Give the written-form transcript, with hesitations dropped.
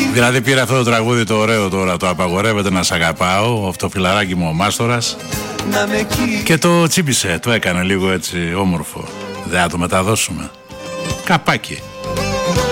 Δηλαδή πήρε αυτό το τραγούδι το ωραίο τώρα, το απαγορεύεται να σ' αγαπάω, αυτό το φιλαράκι μου ο Μάστορας, και το τσίπησε, το έκανε λίγο έτσι όμορφο. Δεν θα το μεταδώσουμε. Καπάκι.